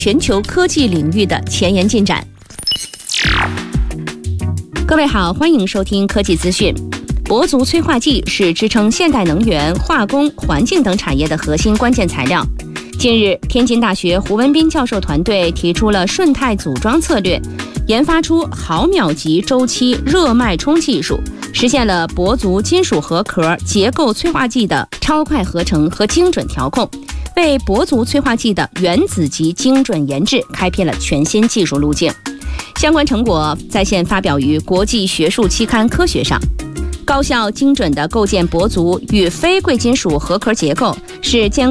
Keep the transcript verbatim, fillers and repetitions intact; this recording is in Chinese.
全球科技领域的前沿进展。各位好，欢迎收听科技资讯。铂族催化剂是支撑现代能源、化工、环境等产业的核心关键材料。近日，天津大学胡文斌教授团队提出了顺态组装策略，研发出毫秒级周期热脉冲技术，实现了铂族金属核壳结构催化剂的超快合成和精准调控，为铂族催化剂的原子级精准研制开辟了全新技术路径。相关成果在线发表于国际学术期刊《科学》上。高效精准地构建铂族与非贵金属核壳结构，是坚